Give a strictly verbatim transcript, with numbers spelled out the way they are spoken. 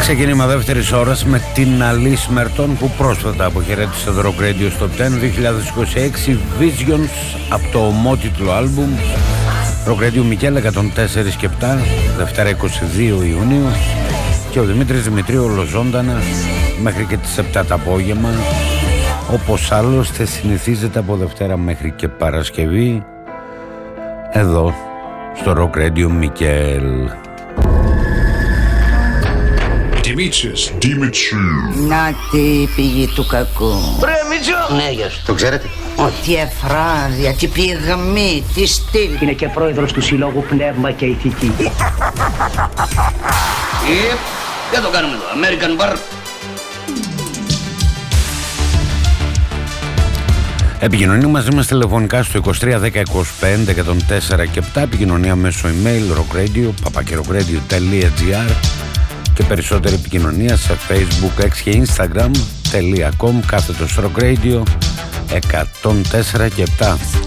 Ξεκίνημα δεύτερης ώρας με την Αλής Μερτών που πρόσφατα αποχαιρέτησε το Rock Radio στο Top δέκα είκοσι είκοσι έξι Visions από το ομότιτλο άλμπουμ Rock Radio Μικέλ εκατόν τέσσερα και επτά, Δευτέρα είκοσι δύο Ιουνίου, και ο Δημήτρης Δημητρίου ολοζώντανα μέχρι και τις επτά το απόγευμα, όπως άλλωστε συνηθίζεται από Δευτέρα μέχρι και Παρασκευή εδώ στο Rock Radio Μικέλ. Δημήτρης, Δημήτρης. Να τη πηγή του κακού. Ρε Μίτσο! Ναι, γεια σου. Το ξέρετε? Τι εφράδια, τι πυγμή, τι στυλ. Είναι και πρόεδρος του Συλλόγου Πνεύμα και Ηθική. Yep. Δεν το κάνουμε εδώ. American Bar. Επικοινωνία μαζί μας τηλεφωνικά στο είκοσι τρία δέκα είκοσι πέντε εκατόν τέσσερα και επτά. Επικοινωνία μέσω email rockradio παπάκι rockradio τελεία gr και περισσότερη επικοινωνία σε Facebook, X και Instagram .com κάθετος Rock Radio εκατόν τέσσερα και επτά.